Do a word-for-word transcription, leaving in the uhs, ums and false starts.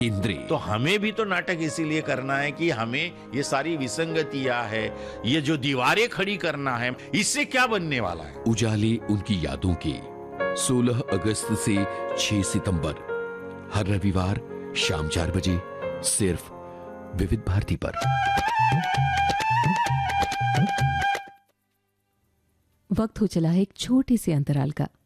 इंद्री। तो हमें भी तो नाटक इसीलिए करना है कि हमें ये सारी विसंगतियां है, ये जो दीवारें खड़ी करना है, इससे क्या बनने वाला है। उजाले उनकी यादों के सोलह अगस्त से छह सितंबर हर रविवार शाम चार बजे सिर्फ विविध भारती पर। वक्त हो चला है एक छोटे से अंतराल का।